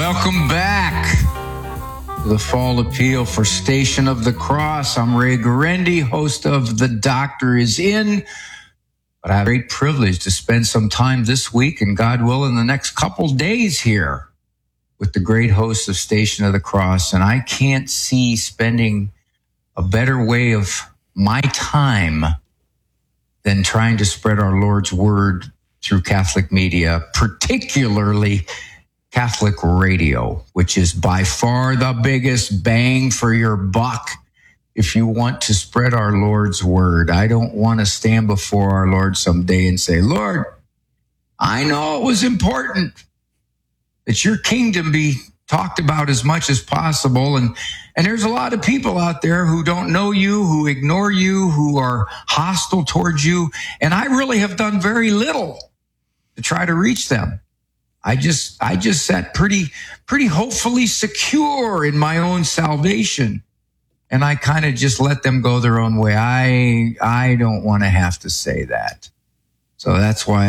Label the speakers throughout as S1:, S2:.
S1: Welcome back to the Fall Appeal for Station of the Cross. I'm Ray Guarendi, host of The Doctor Is In. But I have a great privilege to spend some time this week, and God willing, the next couple days here with the great host of Station of the Cross. And I can't see spending a better way of my time than trying to spread our Lord's word through Catholic media, particularly Catholic radio, which is by far the biggest bang for your buck if you want to spread our Lord's word. I don't want to stand before our Lord someday and say, Lord, I know it was important that your kingdom be talked about as much as possible. And there's a lot of people out there who don't know you, who ignore you, who are hostile towards you. And I really have done very little to try to reach them. I just sat pretty hopefully secure in my own salvation. And I kind of just let them go their own way. I don't want to have to say that. So that's why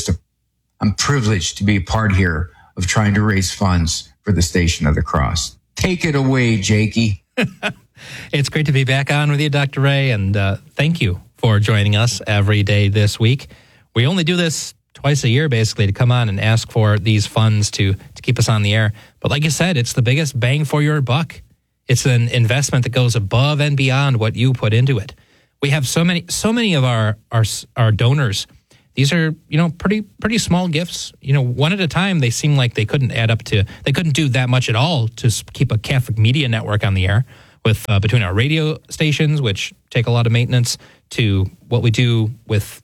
S1: I'm privileged to be a part here of trying to raise funds for the Station of the Cross. Take it away, Jakey.
S2: It's great to be back on with you, Dr. Ray, and thank you for joining us every day this week. We only do this twice a year, basically, to come on and ask for these funds to keep us on the air. But like you said, it's the biggest bang for your buck. It's an investment that goes above and beyond what you put into it. We have so many of our donors. These are, pretty small gifts. One at a time, they seem like they couldn't do that much at all to keep a Catholic media network on the air with between our radio stations, which take a lot of maintenance, to what we do with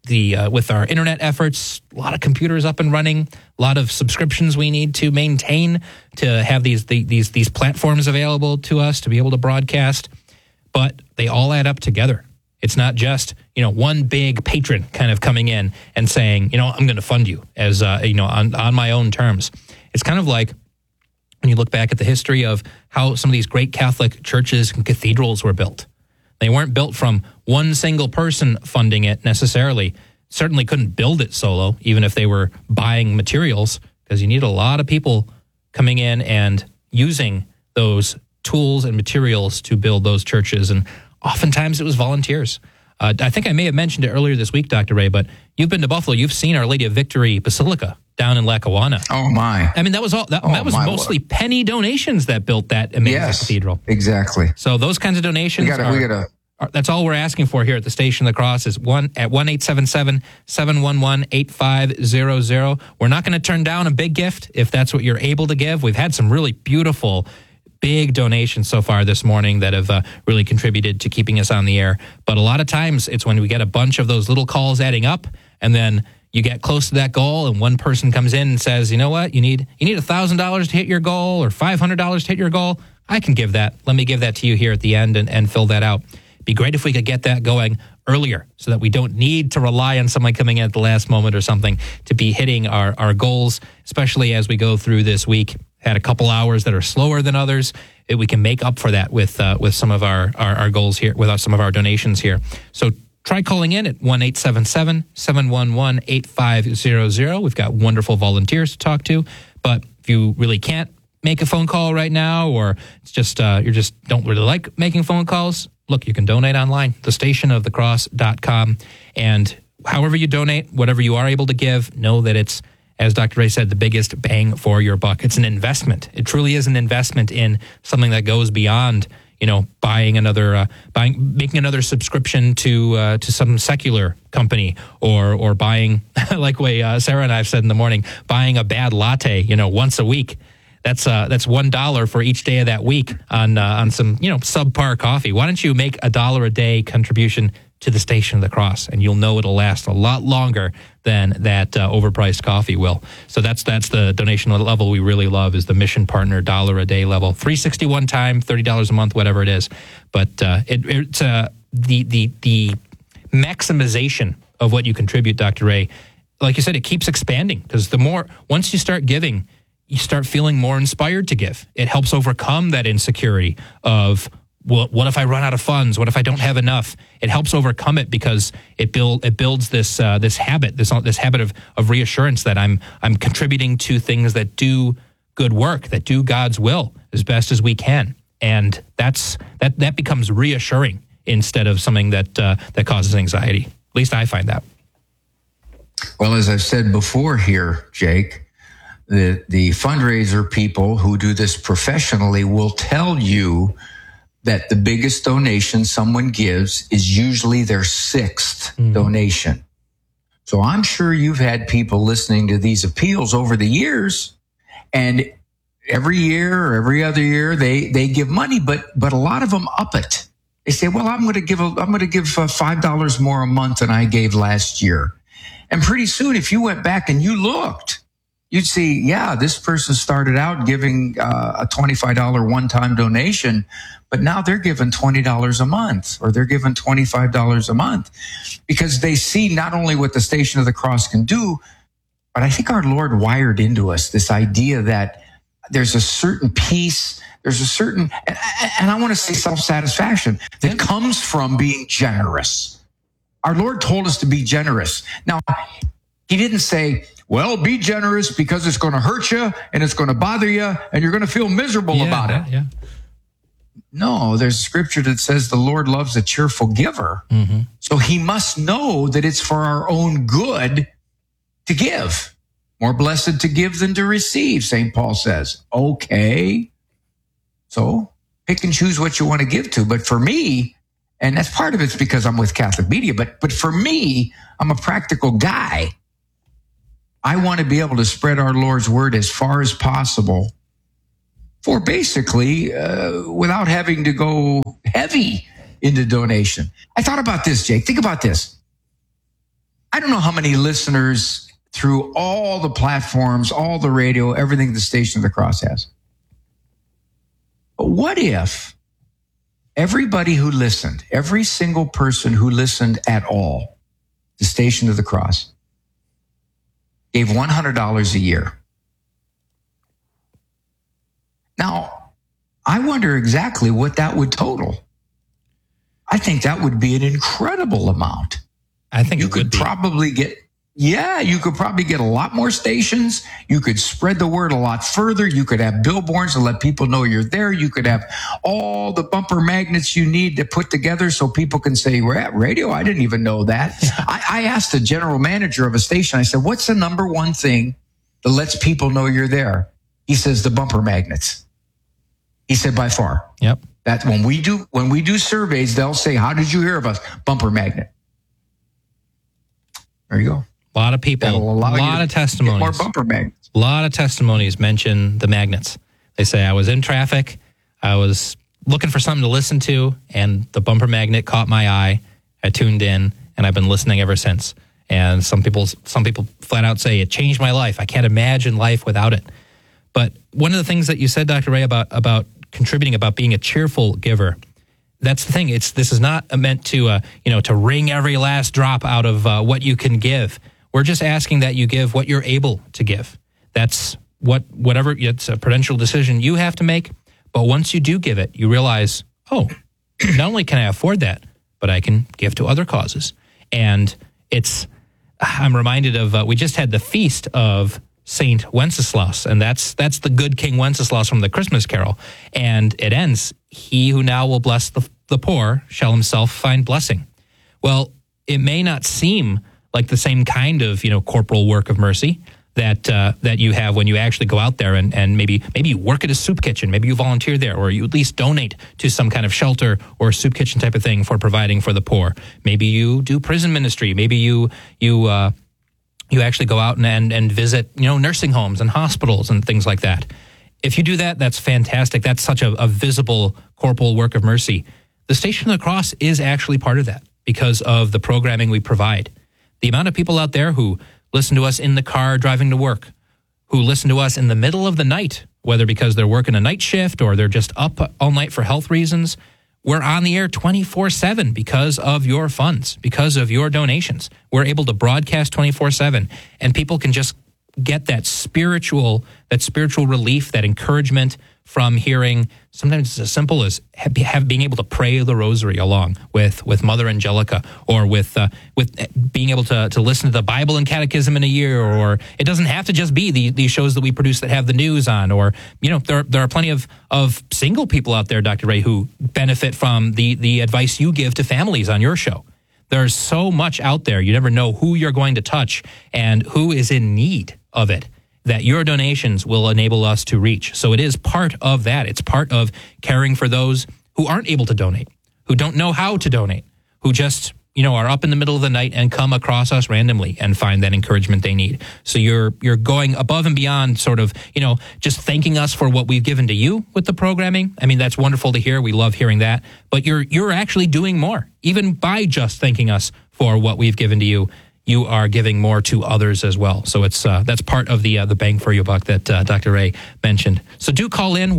S2: our internet efforts. A lot of computers up and running, a lot of subscriptions we need to maintain to have these platforms available to us to be able to broadcast. But they all add up together. It's not just, one big patron kind of coming in and saying, I'm going to fund you as, on my own terms. It's kind of like when you look back at the history of how some of these great Catholic churches and cathedrals were built. They weren't built from one single person funding it necessarily. Certainly couldn't build it solo, even if they were buying materials, because you need a lot of people coming in and using those tools and materials to build those churches. And oftentimes it was volunteers. I think I may have mentioned it earlier this week, Dr. Ray, but you've been to Buffalo. You've seen Our Lady of Victory Basilica down in Lackawanna.
S1: Oh, my.
S2: I mean, that was mostly Lord. Penny donations that built that amazing cathedral.
S1: Exactly.
S2: So those kinds of donations that's all we're asking for here at the Station of the Cross is 1-877-711-8500. We're not going to turn down a big gift if that's what you're able to give. We've had some really beautiful big donations so far this morning that have really contributed to keeping us on the air. But a lot of times it's when we get a bunch of those little calls adding up, and then you get close to that goal and one person comes in and says, you know what, you need $1,000 to hit your goal or $500 to hit your goal. I can give that. Let me give that to you here at the end and fill that out. It'd be great if we could get that going earlier so that we don't need to rely on someone coming in at the last moment or something to be hitting our goals, especially as we go through this week. Had a couple hours that are slower than others. We can make up for that with some of our goals here, with some of our donations here. So try calling in at 1-877-711-8500. We've got wonderful volunteers to talk to. But if you really can't make a phone call right now, or it's just you just don't really like making phone calls, look, you can donate online, thestationofthecross.com. And however you donate, whatever you are able to give, know that it's, as Dr. Ray said, the biggest bang for your buck. It's an investment. It truly is an investment in something that goes beyond, making another subscription to some secular company, or buying, like way Sarah and I have said in the morning, buying a bad latte, once a week. That's $1 for each day of that week on some subpar coffee. Why don't you make $1 a day contribution to the Station of the Cross, and you'll know it'll last a lot longer than that overpriced coffee will. So that's the donation level we really love, is the Mission Partner $1 a day level. $3.61 time, $30 a month, whatever it is. But it's the maximization of what you contribute, Dr. Ray. Like you said, it keeps expanding, because once you start giving, you start feeling more inspired to give. It helps overcome that insecurity of, well, what if I run out of funds? What if I don't have enough? It helps overcome it, because it builds this habit, this habit of reassurance that I'm contributing to things that do good work, that do God's will as best as we can. And that becomes reassuring instead of something that causes anxiety. At least I find that.
S1: Well, as I've said before here, Jake, the fundraiser people who do this professionally will tell you that the biggest donation someone gives is usually their sixth donation. So I'm sure you've had people listening to these appeals over the years, and every year or every other year they give money, but a lot of them up it. They say, well, I'm going to give $5 more a month than I gave last year. And pretty soon, if you went back and you looked, you'd see, yeah, this person started out giving a $25 one-time donation, but now they're giving $20 a month, or they're giving $25 a month, because they see not only what the Station of the Cross can do, but I think our Lord wired into us this idea that there's a certain peace, there's a certain, and I want to say self-satisfaction that comes from being generous. Our Lord told us to be generous. Now, he didn't say, well, be generous because it's going to hurt you and it's going to bother you and you're going to feel miserable about it.
S2: Yeah.
S1: No, there's scripture that says the Lord loves a cheerful giver. Mm-hmm. So he must know that it's for our own good to give. More blessed to give than to receive, St. Paul says. Okay. So pick and choose what you want to give to. But for me, and that's part of it's because I'm with Catholic Media, but for me, I'm a practical guy. I want to be able to spread our Lord's word as far as possible for basically without having to go heavy into donation. I thought about this, Jake. Think about this. I don't know how many listeners through all the platforms, all the radio, everything the Station of the Cross has. But what if everybody who listened, every single person who listened at all, the Station of the Cross, gave $100 a year? Now, I wonder exactly what that would total. I think that would be an incredible amount.
S2: I think
S1: you could probably get, you could probably get a lot more stations. You could spread the word a lot further. You could have billboards to let people know you're there. You could have all the bumper magnets you need to put together so people can say, we're at radio. I didn't even know that. I asked the general manager of a station, I said, what's the number one thing that lets people know you're there? He says, the bumper magnets. He said, by far.
S2: Yep.
S1: That when we do surveys, they'll say, how did you hear of us? Bumper magnet. There you go.
S2: A lot of people, a lot of testimonies.
S1: More bumper magnets.
S2: A lot of testimonies mention the magnets. They say, I was in traffic, I was looking for something to listen to, and the bumper magnet caught my eye. I tuned in, and I've been listening ever since. And some people flat out say, it changed my life. I can't imagine life without it. But one of the things that you said, Dr. Ray, about contributing, about being a cheerful giver, that's the thing. This is not meant to to wring every last drop out of what you can give. We're just asking that you give what you're able to give. That's whatever, it's a prudential decision you have to make. But once you do give it, you realize, oh, not only can I afford that, but I can give to other causes. And I'm reminded of, we just had the feast of Saint Wenceslas, and that's the good King Wenceslas from the Christmas Carol. And it ends, he who now will bless the poor shall himself find blessing. Well, it may not seem like the same kind of, corporal work of mercy that you have when you actually go out there and maybe you work at a soup kitchen, maybe you volunteer there, or you at least donate to some kind of shelter or soup kitchen type of thing for providing for the poor. Maybe you do prison ministry. Maybe you actually go out and visit, nursing homes and hospitals and things like that. If you do that, that's fantastic. That's such a visible corporal work of mercy. The Station of the Cross is actually part of that because of the programming we provide. The amount of people out there who listen to us in the car driving to work, who listen to us in the middle of the night, whether because they're working a night shift or they're just up all night for health reasons, we're on the air 24/7 because of your funds, because of your donations. We're able to broadcast 24/7, and people can just get that spiritual relief, that encouragement from hearing. Sometimes it's as simple as being able to pray the rosary along with Mother Angelica, or with being able to listen to the Bible and Catechism in a year. Or it doesn't have to just be these shows that we produce that have the news on. Or there are plenty of single people out there, Dr. Ray, who benefit from the advice you give to families on your show. There's so much out there. You never know who you're going to touch and who is in need of it, that your donations will enable us to reach. So it is part of that. It's part of caring for those who aren't able to donate, who don't know how to donate, who just, are up in the middle of the night and come across us randomly and find that encouragement they need. So you're going above and beyond sort of, just thanking us for what we've given to you with the programming. I mean, that's wonderful to hear. We love hearing that. But you're actually doing more, even by just thanking us for what we've given to you. You are giving more to others as well. So it's that's part of the bang for your buck that Dr. Ray mentioned. So do call in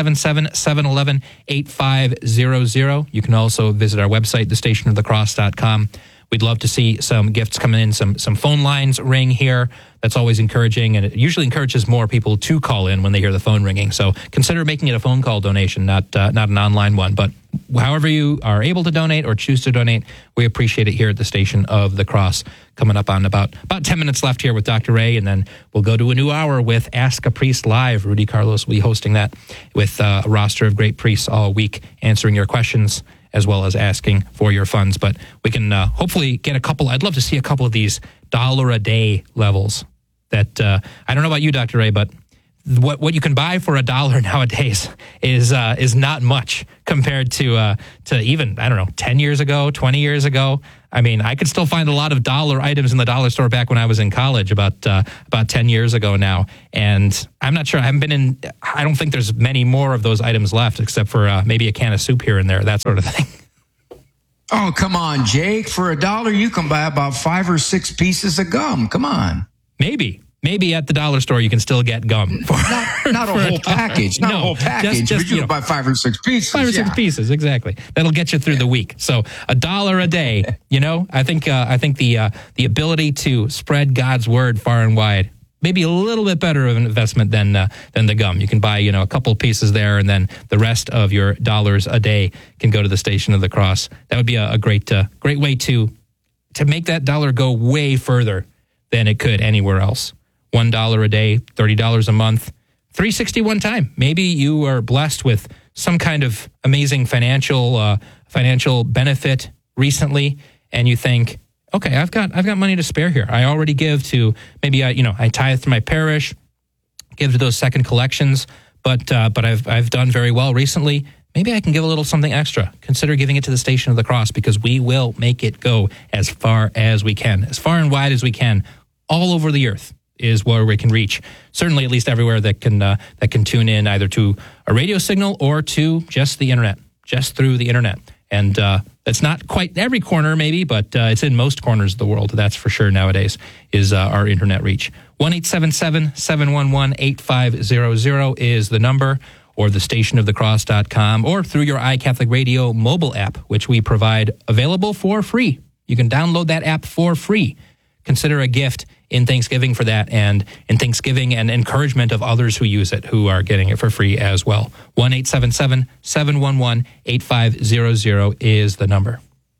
S2: 1-877-711-8500. You can also visit our website, thestationofthecross.com. We'd love to see some gifts coming in, some phone lines ring here. That's always encouraging, and it usually encourages more people to call in when they hear the phone ringing. So consider making it a phone call donation, not an online one. But however you are able to donate or choose to donate, we appreciate it here at the Station of the Cross. Coming up on about 10 minutes left here with Dr. Ray, and then we'll go to a new hour with Ask a Priest Live. Rudy Carlos will be hosting that with a roster of great priests all week, answering your questions as well as asking for your funds. But we can hopefully get I'd love to see a couple of these $1 a day levels that, I don't know about you, Dr. Ray, but what you can buy for $1 nowadays is not much compared to even, 10 years ago, 20 years ago. I mean, I could still find a lot of dollar items in the dollar store back when I was in college about 10 years ago now. And I'm not sure. I don't think there's many more of those items left, except for maybe a can of soup here and there, that sort of thing.
S1: Oh, come on, Jake. For $1, you can buy about 5 or 6 pieces of gum. Come on.
S2: Maybe at the dollar store you can still get gum.
S1: Not a whole package. Not a whole package. Just you can buy 5 or 6 pieces.
S2: 5 or 6 pieces, exactly. That'll get you through the week. So $1 a day, I think the ability to spread God's word far and wide, maybe a little bit better of an investment than the gum. You can buy, a couple pieces there, and then the rest of your dollars a day can go to the Station of the Cross. That would be a great way to make that dollar go way further than it could anywhere else. $1 a day, $30 a month, $3.61 time. Maybe you are blessed with some kind of amazing financial benefit recently, and you think, okay, I've got money to spare here. I already give to maybe I tithe to my parish, give to those second collections, but I've done very well recently. Maybe I can give a little something extra. Consider giving it to the Station of the Cross, because we will make it go as far as we can, as far and wide as we can, all over the earth is where we can reach. Certainly, at least everywhere that can tune in either to a radio signal or to just the internet, just through the internet. And that's not quite every corner, maybe, but it's in most corners of the world. That's for sure nowadays is our internet reach. 1-877-711-8500 is the number, or thestationofthecross.com, or through your iCatholic Radio mobile app, which we provide available for free. You can download that app for free. Consider a gift in Thanksgiving for that, and in Thanksgiving and encouragement of others who use it, who are getting it for free as well. 1-877-711-8500 is the number.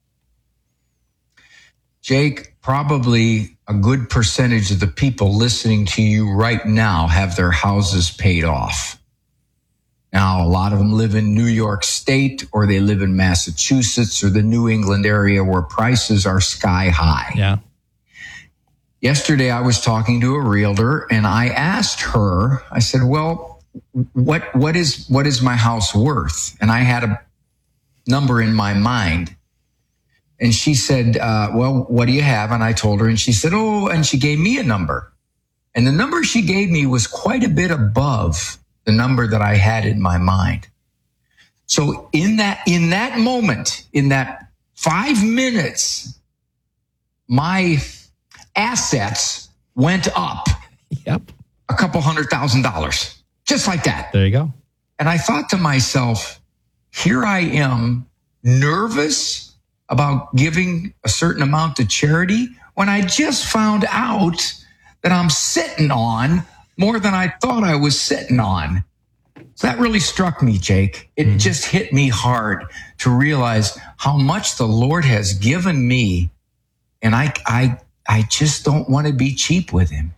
S1: Jake, probably a good percentage of the people listening to you right now have their houses paid off. Now, a lot of them live in New York State, or they live in Massachusetts or the New England area where prices are sky high.
S2: Yeah.
S1: Yesterday, I was talking to a realtor, and I asked her, I said, well, what is my house worth? And I had a number in my mind. And she said, well, what do you have? And I told her, and she said, and she gave me a number. And the number she gave me was quite a bit above the number that I had in my mind. So in that moment, in that 5 minutes, my assets went up.
S2: Yep.
S1: A couple $100,000, just like that.
S2: There you go.
S1: And I thought to myself, here I am nervous about giving a certain amount to charity when I just found out that I'm sitting on more than I thought I was sitting on. So that really struck me, Jake. It just hit me hard to realize how much the Lord has given me. And I just don't want to be cheap with him.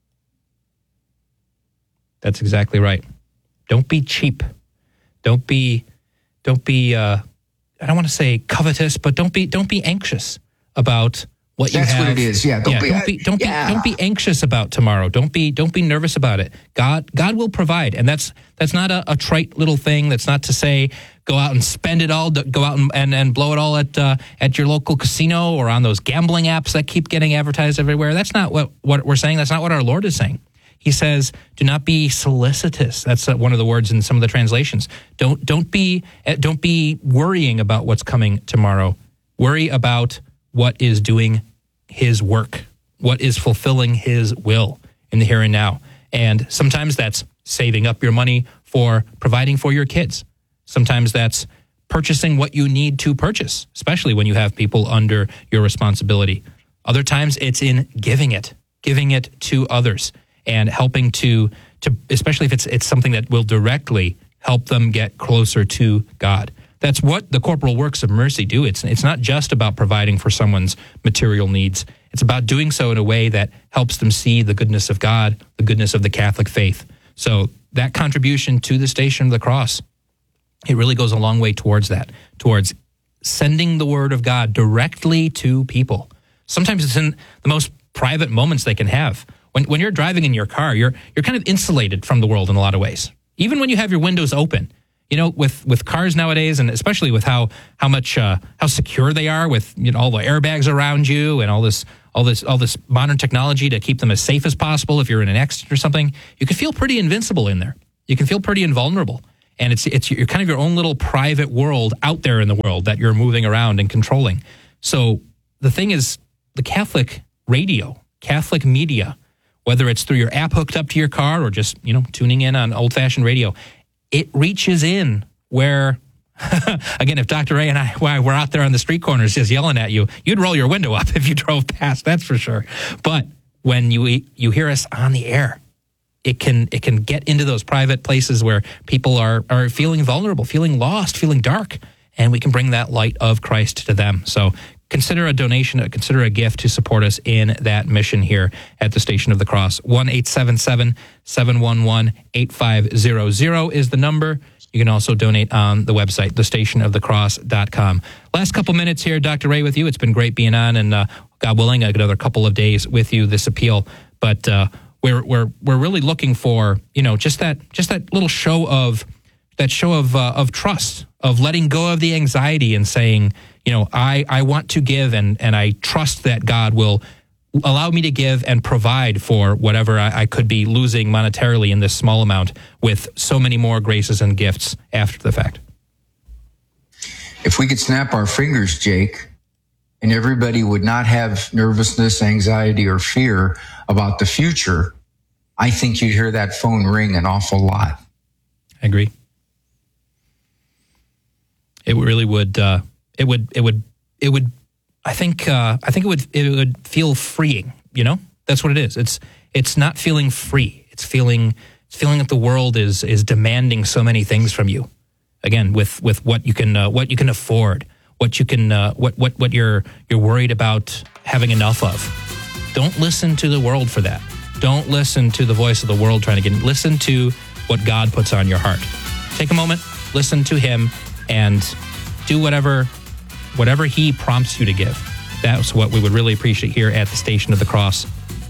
S2: That's exactly right. Don't be cheap. Don't be I don't want to say covetous, but don't be anxious about what you have.
S1: That's what it is. Yeah.
S2: Don't be anxious about tomorrow. Don't be nervous about it. God will provide. And that's not a trite little thing. That's not to say go out and spend it all, go out and blow it all at your local casino or on those gambling apps that keep getting advertised everywhere. That's not what we're saying. That's not what our Lord is saying. He says, do not be solicitous. That's one of the words in some of the translations. Don't be worrying about what's coming tomorrow. Worry about what is doing his work, what is fulfilling his will in the here and now. And sometimes that's saving up your money for providing for your kids. Sometimes that's purchasing what you need to purchase, especially when you have people under your responsibility. Other times it's in giving it to others and helping to especially if it's something that will directly help them get closer to God. That's what the corporal works of mercy do. It's not just about providing for someone's material needs. It's about doing so in a way that helps them see the goodness of God, the goodness of the Catholic faith. So that contribution to the Station of the Cross, it really goes a long way towards that, towards sending the word of God directly to people. Sometimes it's in the most private moments they can have. When you're driving in your car, you're kind of insulated from the world in a lot of ways. Even when you have your windows open. You know, with cars nowadays, and especially with how secure they are, with all the airbags around you and all this modern technology to keep them as safe as possible. If you're in an accident or something, you can feel pretty invincible in there. You can feel pretty invulnerable, and it's you're kind of your own little private world out there in the world that you're moving around and controlling. So the thing is, the Catholic radio, Catholic media, whether it's through your app hooked up to your car or just tuning in on old-fashioned radio. It reaches in where, again, if Dr. Ray and I were out there on the street corners just yelling at you, you'd roll your window up if you drove past, that's for sure. But when you hear us on the air, it can get into those private places where people are feeling vulnerable, feeling lost, feeling dark, and we can bring that light of Christ to them. So consider a donation, consider a gift to support us in that mission here at the Station of the Cross. 1-877-711-8500 is the number. You can also donate on the website, thestationofthecross.com. Last couple minutes here, Dr. Ray, with you. It's been great being on, and God willing, another couple of days with you, this appeal. But we're really looking for just that little show of trust, of letting go of the anxiety and saying, I want to give and I trust that God will allow me to give and provide for whatever I could be losing monetarily in this small amount with so many more graces and gifts after the fact.
S1: If we could snap our fingers, Jake, and everybody would not have nervousness, anxiety, or fear about the future, I think you'd hear that phone ring an awful lot.
S2: I agree. It really would. It would. I think it would feel freeing. That's what it is. It's not feeling free. It's feeling that the world is demanding so many things from you. Again, with what you can afford, what you're worried about having enough of. Don't listen to the world for that. Don't listen to the voice of the world trying to get in. Listen to what God puts on your heart. Take a moment, listen to him, and do whatever he prompts you to give. That's what we would really appreciate here at the Station of the Cross.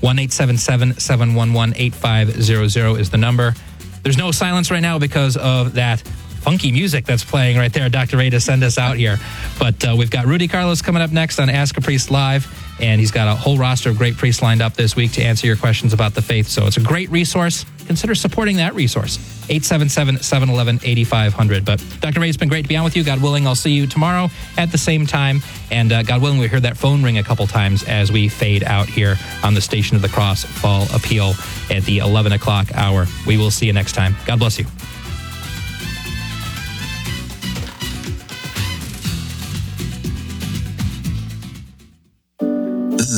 S2: 1-877-711-8500 is the number. There's no silence right now because of that funky music that's playing right there, Dr. Ray, to send us out here. But we've got Rudy Carlos coming up next on Ask a Priest Live, and he's got a whole roster of great priests lined up this week to answer your questions about the faith. So it's a great resource. Consider supporting that resource. 877-711-8500. But Dr. Ray, it's been great to be on with you. God willing, I'll see you tomorrow at the same time. And God willing, we'll hear that phone ring a couple times as we fade out here on the Station of the Cross Fall Appeal at the 11 o'clock hour. We will see you next time. God bless you.
S3: This is Deacon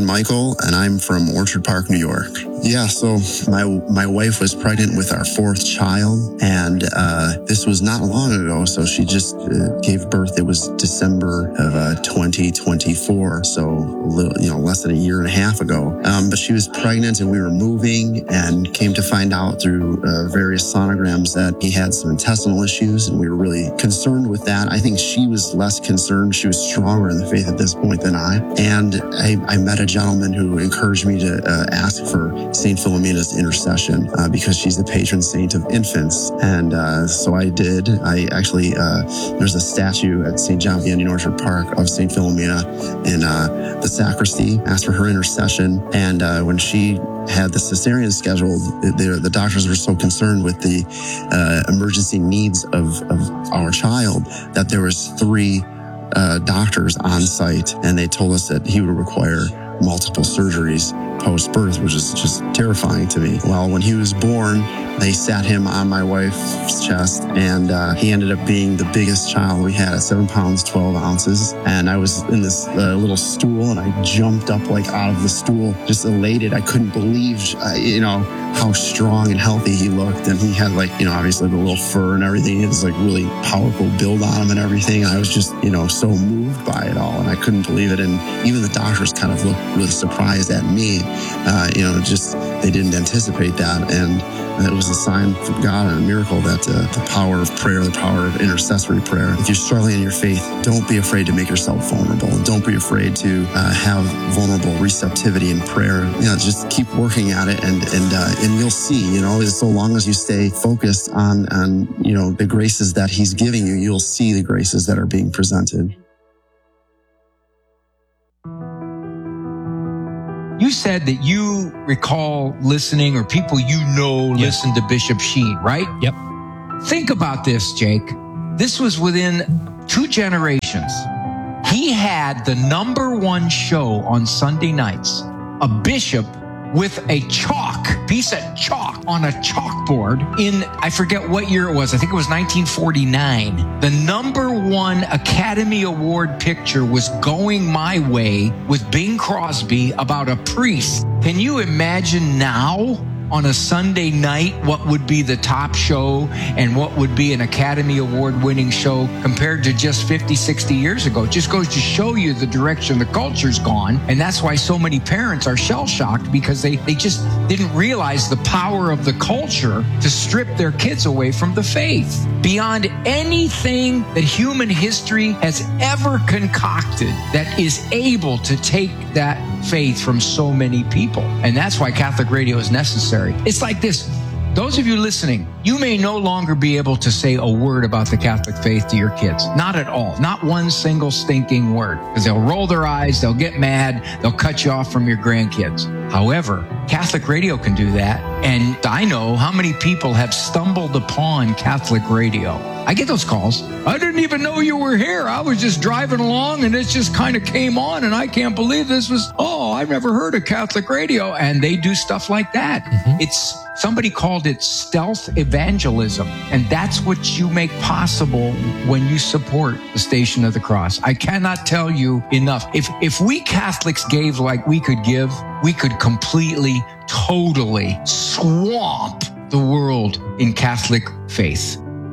S3: Michael, and I'm from Orchard Park, New York. Yeah, so my wife was pregnant with our fourth child, and this was not long ago, so she just gave birth. It was December of 2024, so less than a year and a half ago. But she was pregnant, and we were moving, and came to find out through various sonograms that he had some intestinal issues, and we were really concerned with that. I think she was less concerned. She was stronger in the faith at this point than I. And I met a gentleman who encouraged me to ask for St. Philomena's intercession because she's the patron saint of infants. And so I did. I actually, there's a statue at St. John Vianney in Orchard Park of St. Philomena in the sacristy, asked for her intercession. And when she had the cesarean scheduled, the doctors were so concerned with the emergency needs of our child that there was 3 doctors on site, and they told us that he would require multiple surgeries post-birth, which is just terrifying to me. Well, when he was born, they sat him on my wife's chest, and he ended up being the biggest child we had at 7 pounds, 12 ounces. And I was in this little stool, and I jumped up out of the stool, just elated. I couldn't believe, how strong and healthy he looked. And he had obviously the little fur and everything. He had this really powerful build on him and everything. And I was just, so moved by it all. And I couldn't believe it. And even the doctors kind of looked really surprised at me. They didn't anticipate that. And it was a sign from God and a miracle that the power of prayer, the power of intercessory prayer. If you're struggling in your faith, don't be afraid to make yourself vulnerable. And don't be afraid to have vulnerable receptivity in prayer. Just keep working at it, and you'll see. So long as you stay focused on the graces that He's giving you, you'll see the graces that are being presented.
S1: You said that you recall listening, or people listen to Bishop Sheen, right?
S2: Yep.
S1: Think about this, Jake. This was within 2 generations. He had the #1 show on Sunday nights, a bishop with a piece of chalk on a chalkboard in, I forget what year it was. I think it was 1949. The #1 Academy Award picture was Going My Way with Bing Crosby about a priest. Can you imagine now on a Sunday night what would be the top show and what would be an Academy Award winning show compared to just 50, 60 years ago? It just goes to show you the direction the culture's gone. And that's why so many parents are shell-shocked, because they just didn't realize the power of the culture to strip their kids away from the faith. Beyond anything that human history has ever concocted that is able to take that faith from so many people. And that's why Catholic radio is necessary. It's like this. Those of you listening, you may no longer be able to say a word about the Catholic faith to your kids. Not at all. Not one single stinking word. Because they'll roll their eyes, they'll get mad, they'll cut you off from your grandkids. However, Catholic radio can do that. And I know how many people have stumbled upon Catholic radio. I get those calls. I didn't even know you were here. I was just driving along and it just kind of came on, and I can't believe this was, I've never heard of Catholic radio. And they do stuff like that. Mm-hmm. Somebody called it stealth evangelism. And that's what you make possible when you support the Station of the Cross. I cannot tell you enough. If we Catholics gave like we could give, we could completely, totally swamp the world in Catholic faith.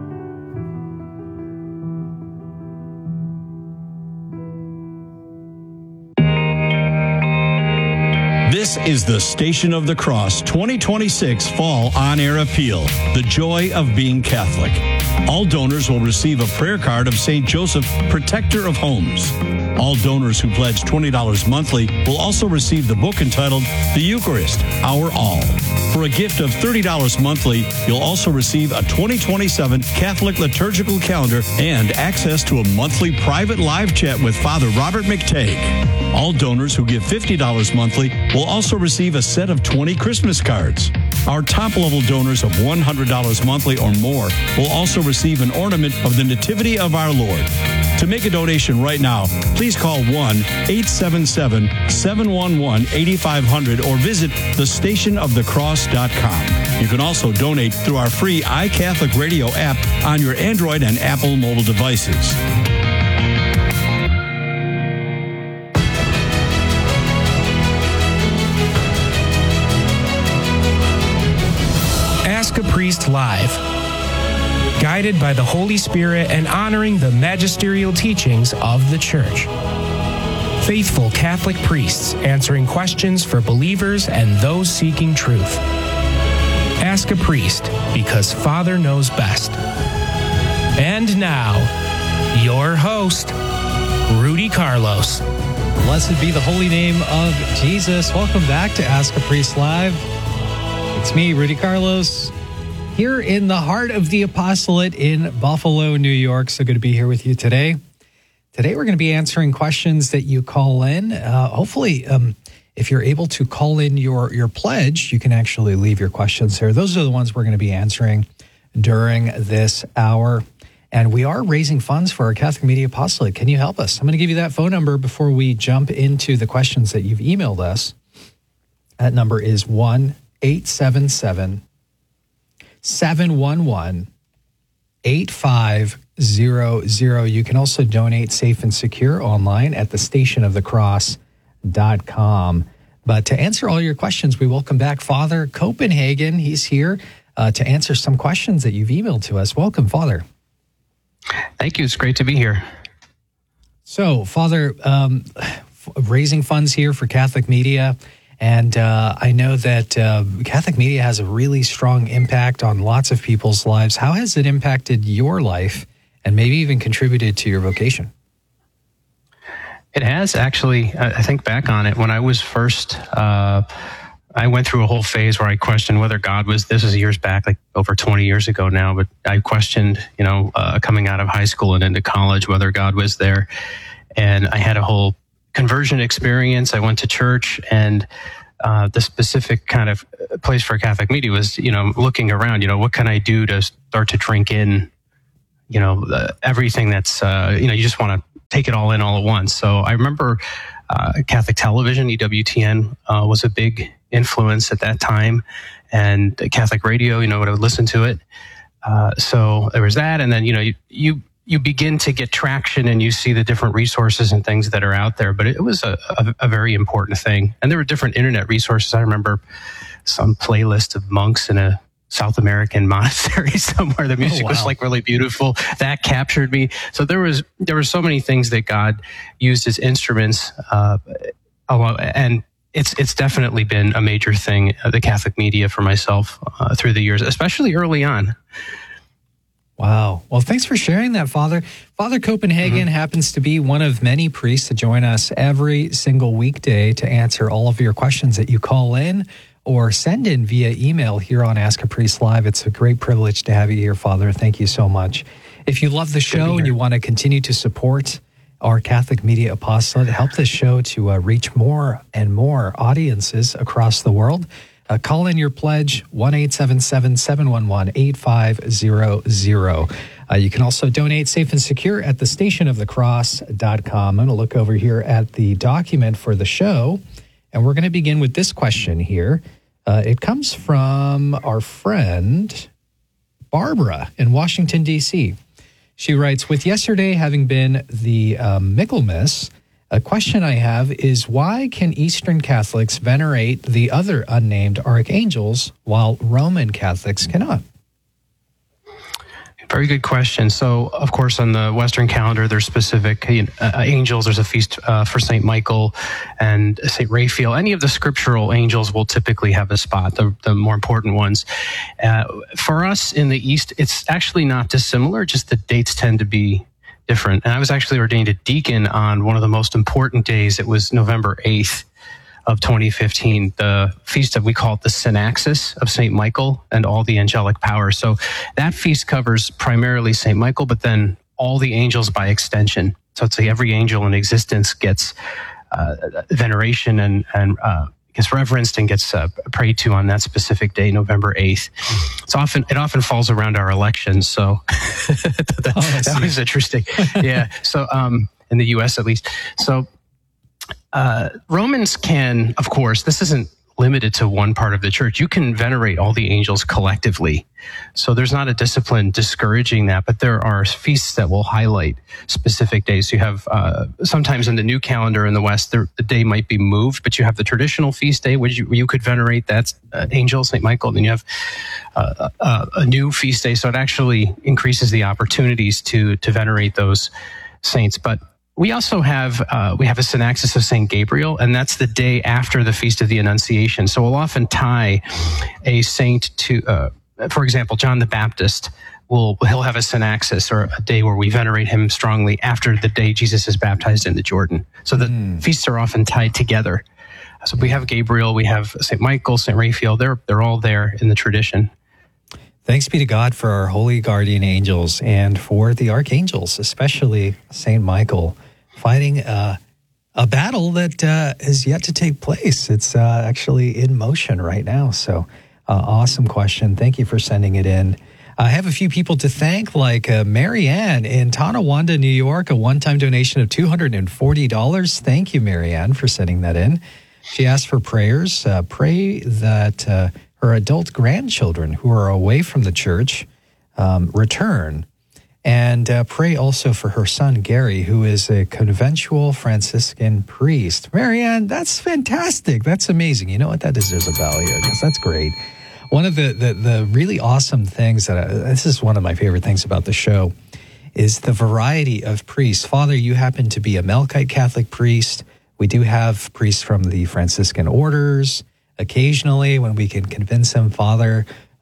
S4: This is the Station of the Cross 2026 Fall On-Air Appeal, The Joy of Being Catholic. All donors will receive a prayer card of St. Joseph, Protector of Homes. All donors who pledge $20 monthly will also receive the book entitled The Eucharist, Our All. For a gift of $30 monthly, you'll also receive a 2027 Catholic liturgical calendar and access to a monthly private live chat with Father Robert McTague. All donors who give $50 monthly will also receive a set of 20 Christmas cards. Our top-level donors of $100 monthly or more will also receive an ornament of the Nativity of our Lord. To make a donation right now, please call 1-877-711-8500 or visit thestationofthecross.com. You can also donate through our free iCatholic Radio app on your Android and Apple mobile devices.
S5: Priest Live. Guided by the Holy Spirit and honoring the magisterial teachings of the Church. Faithful Catholic priests answering questions for believers and those seeking truth. Ask a priest, because Father knows best. And now, your host, Rudy Carlos.
S2: Blessed be the holy name of Jesus. Welcome back to Ask a Priest Live. It's me, Rudy Carlos, here in the heart of the apostolate in Buffalo, New York. So good to be here with you today. Today, we're going to be answering questions that you call in. Hopefully, if you're able to call in your pledge, you can actually leave your questions here. Those are the ones we're going to be answering during this hour. And we are raising funds for our Catholic Media Apostolate. Can you help us? I'm going to give you that phone number before we jump into the questions that you've emailed us. That number is 1-877-711-8500. You can also donate safe and secure online at thestationofthecross.com. But to answer all your questions, we welcome back Father Copenhagen. He's here to answer some questions that you've emailed to us. Welcome, Father.
S6: Thank you. It's great to be here.
S2: So, Father, raising funds here for Catholic Media. And I know that Catholic Media has a really strong impact on lots of people's lives. How has it impacted your life and maybe even contributed to your vocation?
S6: It has actually. I think back on it when I was first, I went through a whole phase where I questioned whether God was, this is years back, like over 20 years ago now, but I questioned, coming out of high school and into college, whether God was there. And I had a whole conversion experience. I went to church, and the specific kind of place for Catholic Media was, looking around, what can I do to start to drink in, everything that's, you just want to take it all in all at once. So I remember Catholic television, EWTN, was a big influence at that time, and Catholic radio, I would listen to it. So there was that. And then, you begin to get traction and you see the different resources and things that are out there, but it was a very important thing. And there were different internet resources. I remember some playlist of monks in a South American monastery somewhere. The music was like really beautiful. That captured me. So there were so many things that God used as instruments, and it's definitely been a major thing, the Catholic Media for myself through the years, especially early on.
S2: Wow. Well, thanks for sharing that, Father. Father Copenhagen happens to be one of many priests that join us every single weekday to answer all of your questions that you call in or send in via email here on Ask a Priest Live. It's a great privilege to have you here, Father. Thank you so much. If you love the show and you want to continue to support our Catholic Media Apostolate, help this show to reach more and more audiences across the world, call in your pledge, 1-877-711-8500. You can also donate safe and secure at thestationofthecross.com. I'm going to look over here at the document for the show, and we're going to begin with this question here. It comes from our friend Barbara in Washington, D.C. She writes, with yesterday having been the Michaelmas, a question I have is, why can Eastern Catholics venerate the other unnamed archangels while Roman Catholics cannot?
S6: Very good question. So, of course, on the Western calendar, there's specific angels. There's a feast for St. Michael and St. Raphael. Any of the scriptural angels will typically have a spot, the more important ones. For us in the East, it's actually not dissimilar, just the dates tend to be different. And I was actually ordained a deacon on one of the most important days. It was November 8th of 2015, the feast we call it the Synaxis of St. Michael and all the angelic powers. So that feast covers primarily St. Michael, but then all the angels by extension. So it's like every angel in existence gets veneration and gets reverenced and gets prayed to on that specific day, November 8th. It often falls around our elections, so that was interesting. Yeah, so in the U.S. at least. So Romans can, of course, this isn't limited to one part of the church. You can venerate all the angels collectively. So there's not a discipline discouraging that, but there are feasts that will highlight specific days. So you have, sometimes in the new calendar in the West, the day might be moved, but you have the traditional feast day, which you could venerate. That's angel, St. Michael. Then you have a new feast day. So it actually increases the opportunities to venerate those saints. But we also have a synaxis of St. Gabriel, and that's the day after the Feast of the Annunciation. So we'll often tie a saint to, for example, John the Baptist. He'll have a synaxis, or a day where we venerate him strongly after the day Jesus is baptized in the Jordan. So the feasts are often tied together. So we have Gabriel, we have St. Michael, St. Raphael. They're all there in the tradition.
S7: Thanks be to God for our holy guardian angels and for the archangels, especially St. Michael, fighting a battle that is yet to take place. It's actually in motion right now. So awesome question. Thank you for sending it in. I have a few people to thank, like Marianne in Tonawanda, New York, a one-time donation of $240. Thank you, Marianne, for sending that in. She asked for prayers. Pray that her adult grandchildren who are away from the church return. And pray also for her son, Gary, who is a conventual Franciscan priest. Marianne, that's fantastic. That's amazing. You know what? That deserves a bell here, because that's great. One of the really awesome things this is one of my favorite things about the show, is the variety of priests. Father, you happen to be a Melkite Catholic priest. We do have priests from the Franciscan orders. Occasionally, when we can convince him, Father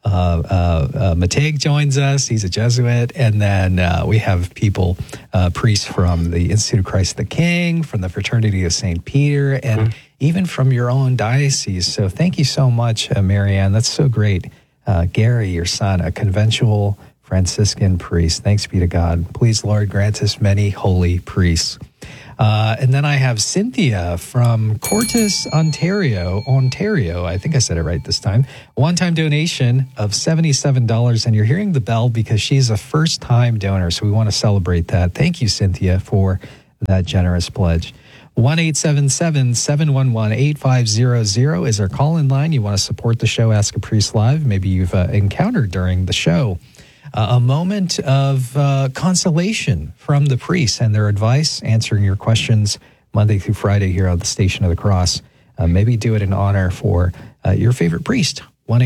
S7: Mateg joins us. He's a Jesuit. And then we have people, priests from the Institute of Christ the King, from the Fraternity of St. Peter, and even from your own diocese. So thank you so much, Marianne. That's so great. Gary, your son, a conventual Franciscan priest. Thanks be to God. Please, Lord, grant us many holy priests. And then I have Cynthia from Cortes, Ontario. I think I said it right this time. One-time donation of $77. And you're hearing the bell because she's a first-time donor. So we want to celebrate that. Thank you, Cynthia, for that generous pledge. 1-877-711-8500 is our call-in line. You want to support the show, Ask a Priest Live. Maybe you've encountered during the show a moment of consolation from the priests and their advice, answering your questions Monday through Friday here on the Station of the Cross. Maybe do it in honor for your favorite priest.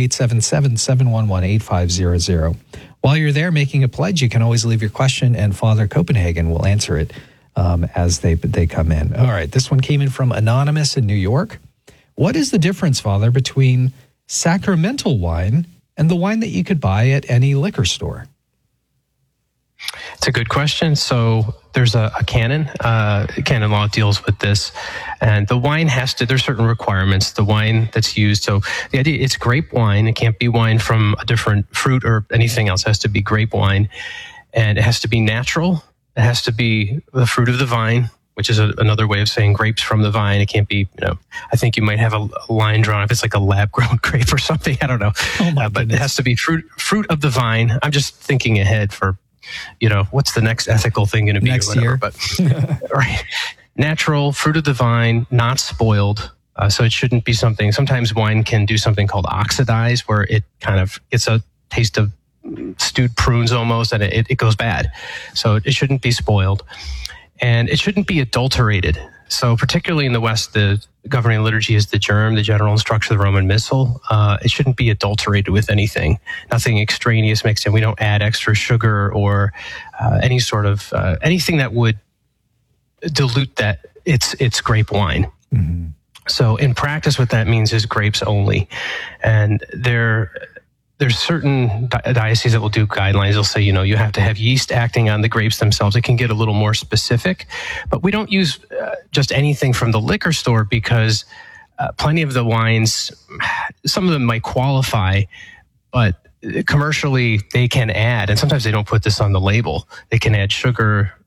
S7: 1-877-711-8500. While you're there making a pledge, you can always leave your question, and Father Copenhagen will answer it as they come in. All right, this one came in from Anonymous in New York. What is the difference, Father, between sacramental wine and the wine that you could buy at any liquor store?
S6: It's a good question. So there's a canon. Canon law deals with this. And the wine there's certain requirements. The wine that's used. So the idea, it's grape wine. It can't be wine from a different fruit or anything else. It has to be grape wine. And it has to be natural. It has to be the fruit of the vine, which is another way of saying grapes from the vine. It can't be, I think you might have a line drawn if it's like a lab-grown grape or something. I don't know. But it has to be fruit of the vine. I'm just thinking ahead for, what's the next ethical thing going to be
S7: next
S6: or whatever.
S7: Year.
S6: But right, natural, fruit of the vine, not spoiled. So it shouldn't be something. Sometimes wine can do something called oxidize, where it kind of gets a taste of stewed prunes almost, and it goes bad. So it shouldn't be spoiled. And it shouldn't be adulterated. So particularly in the West, the governing liturgy is the germ, the general instruction of the Roman Missal. It shouldn't be adulterated with anything. Nothing extraneous mixed in. We don't add extra sugar or any sort of anything that would dilute that it's grape wine. Mm-hmm. So in practice, what that means is grapes only. And there's certain dioceses that will do guidelines. They'll say, you have to have yeast acting on the grapes themselves. It can get a little more specific, but we don't use just anything from the liquor store because plenty of the wines, some of them might qualify, but commercially they can add, and sometimes they don't put this on the label, they can add sugar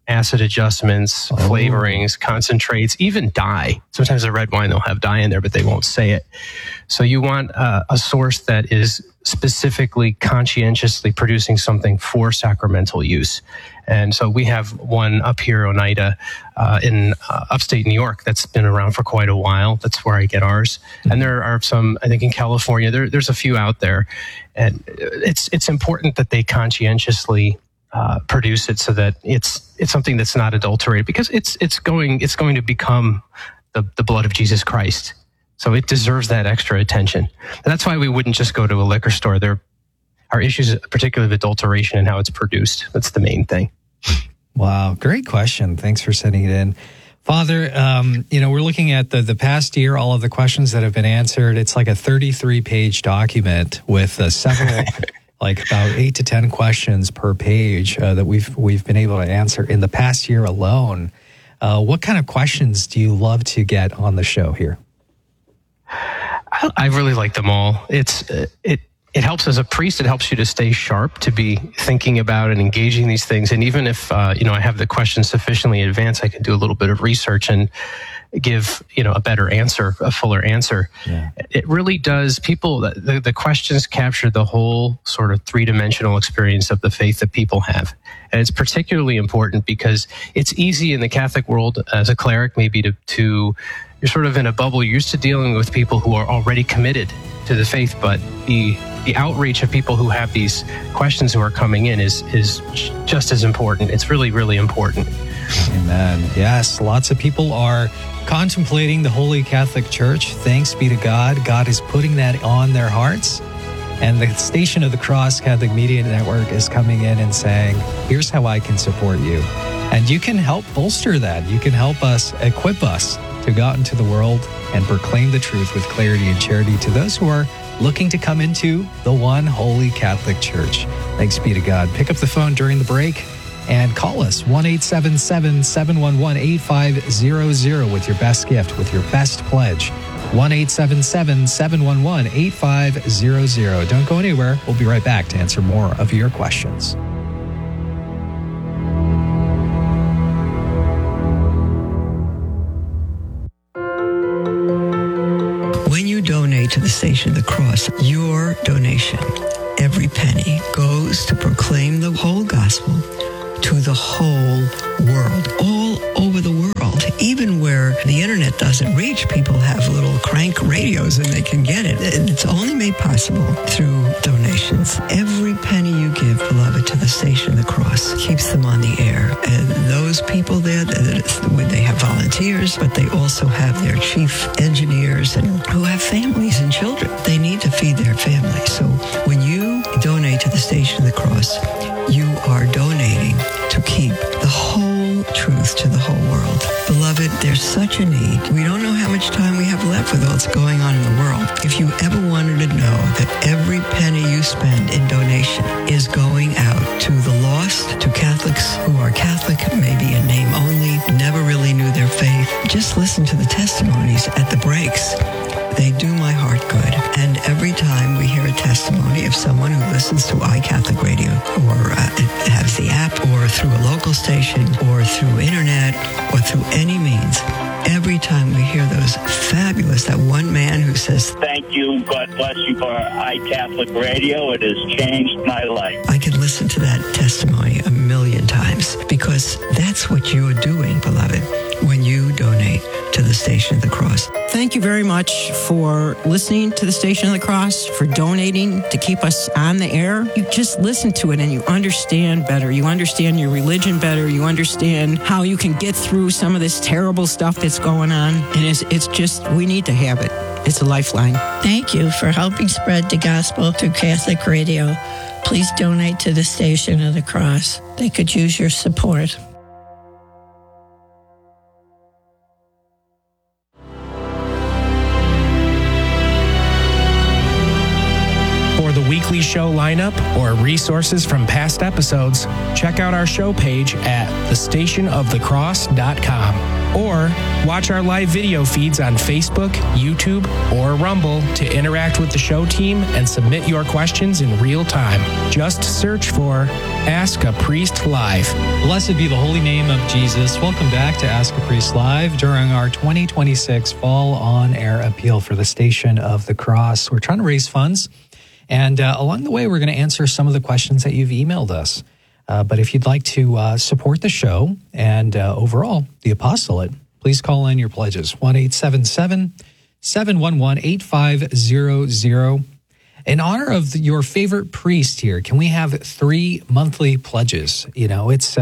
S6: acid adjustments, flavorings, concentrates, even dye. Sometimes the red wine, they'll have dye in there, but they won't say it. So you want a source that is specifically conscientiously producing something for sacramental use. And so we have one up here, Oneida, in upstate New York, that's been around for quite a while. That's where I get ours. And there are some, I think in California, there's a few out there. And it's important that they conscientiously produce it so that it's something that's not adulterated, because it's going to become the blood of Jesus Christ. So it deserves that extra attention. And that's why we wouldn't just go to a liquor store. There are issues, particularly of adulteration and how it's produced. That's the main thing.
S7: Wow, great question. Thanks for sending it in. Father, we're looking at the past year, all of the questions that have been answered. It's like a 33-page document with several, like about 8 to 10 questions per page that we've been able to answer in the past year alone. What kind of questions do you love to get on the show here?
S6: I really like them all. It helps as a priest. It helps you to stay sharp, to be thinking about and engaging these things. And even if I have the questions sufficiently in advance, I can do a little bit of research and give a better answer, a fuller answer. Yeah. It really does. The questions capture the whole sort of three-dimensional experience of the faith that people have. And it's particularly important because it's easy in the Catholic world as a cleric maybe to you're sort of in a bubble. You're used to dealing with people who are already committed to the faith, but the outreach of people who have these questions who are coming in is just as important. It's really, really important.
S7: Amen. Yes, lots of people are contemplating the Holy Catholic Church. Thanks be to God. God is putting that on their hearts. And the Station of the Cross Catholic Media Network is coming in and saying, here's how I can support you. And you can help bolster that. You can help us, equip us to go out into the world and proclaim the truth with clarity and charity to those who are looking to come into the one Holy Catholic Church. Thanks be to God. Pick up the phone during the break and call us 1-877-711-8500 with your best gift, with your best pledge. 1-877-711-8500. Don't go anywhere. We'll be right back to answer more of your questions.
S8: When you donate to the Station of the Cross, your donation, every penny, goes to proclaim the whole gospel to the whole world, all over the world. Even where the internet doesn't reach, people have little crank radios and they can get it. It's only made possible through donations. Every penny you give, beloved, to the Station of the Cross keeps them on the air. And those people there, they have volunteers, but they also have their chief engineers and who have families and children. They need to feed their families. So when you donate to the Station of the Cross, you are donating to keep the whole truth to the whole world. Beloved, there's such a need. We don't know how much time we have left with what's going on in the world. If you ever wanted to know that every penny you spend in donation is going out to the lost, to Catholics who are Catholic, maybe in name only, never really knew their faith, just listen to the testimonies at the breaks. They do my heart good. And every time we hear a testimony of someone who listens to iCatholic Radio or has the app or through a local station or through internet or through any means, every time we hear those fabulous, that one man who says,
S9: thank you, God bless you for iCatholic Radio. It has changed my life.
S8: I could listen to that testimony a million times because that's what you're doing, beloved, when you donate to the Station of the Cross.
S10: Thank you very much for listening to the Station of the Cross, for donating to keep us on the air. You just listen to it and you understand better. You understand your religion better. You understand how you can get through some of this terrible stuff that's going on. And it's just, we need to have it. It's a lifeline.
S11: Thank you for helping spread the gospel through Catholic Radio. Please donate to the Station of the Cross. They could use your support.
S5: Weekly show lineup or resources from past episodes, check out our show page at thestationofthecross.com. Or watch our live video feeds on Facebook, YouTube, or Rumble to interact with the show team and submit your questions in real time. Just search for Ask a Priest Live.
S7: Blessed be the holy name of Jesus. Welcome back to Ask a Priest Live during our 2026 Fall On-Air Appeal for the Station of the Cross. We're trying to raise funds, and along the way, we're going to answer some of the questions that you've emailed us. But if you'd like to support the show and overall the apostolate, please call in your pledges, 1-877-711-8500. In honor of your favorite priest here, can we have 3 monthly pledges? You know, it's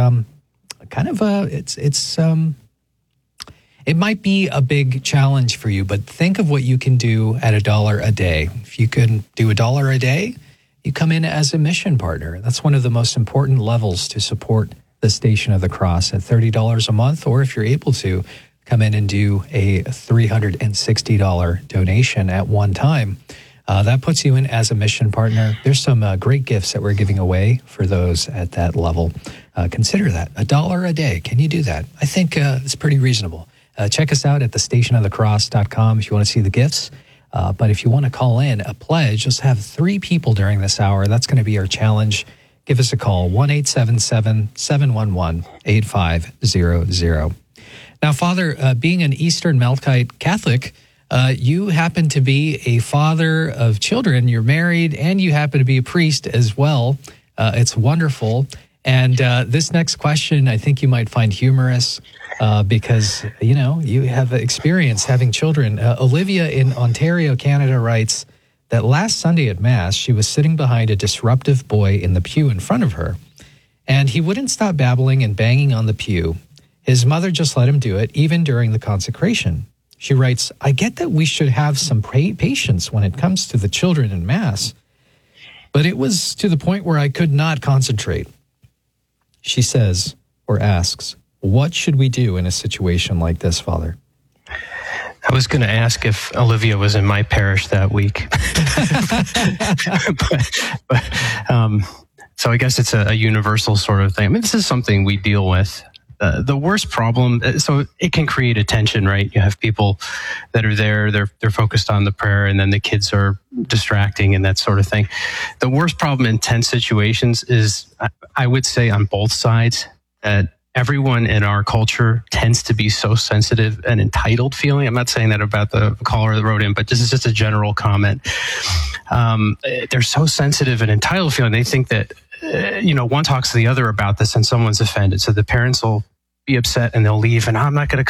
S7: it might be a big challenge for you, but think of what you can do at $1 a day. If you can do $1 a day, you come in as a mission partner. That's one of the most important levels to support the Station of the Cross at $30 a month, or if you're able to, come in and do a $360 donation at one time. That puts you in as a mission partner. There's some great gifts that we're giving away for those at that level. Consider that. $1 a day. Can you do that? I think it's pretty reasonable. Check us out at thestationofthecross.com if you want to see the gifts. But if you want to call in a pledge, just have 3 people during this hour. That's going to be our challenge. Give us a call, 1-877-711-8500. Now, Father, being an Eastern Melkite Catholic, you happen to be a father of children. You're married, and you happen to be a priest as well. It's wonderful. And this next question, I think you might find humorous because, you know, you have experience having children. Olivia in Ontario, Canada writes that last Sunday at Mass, she was sitting behind a disruptive boy in the pew in front of her, and he wouldn't stop babbling and banging on the pew. His mother just let him do it, even during the consecration. She writes, I get that we should have some patience when it comes to the children in Mass, but it was to the point where I could not concentrate. She says, or asks, what should we do in a situation like this, Father?
S6: I was going to ask if Olivia was in my parish that week. So I guess it's a universal sort of thing. I mean, this is something we deal with. The worst problem, so it can create a tension, right? You have people that are there, they're focused on the prayer, and then the kids are distracting and that sort of thing. The worst problem in tense situations is, I would say on both sides, that everyone in our culture tends to be so sensitive and entitled feeling. I'm not saying that about the caller that wrote in, but this is just a general comment. They're so sensitive and entitled feeling. They think that, one talks to the other about this and someone's offended. So the parents will be upset and they'll leave, and I'm not going to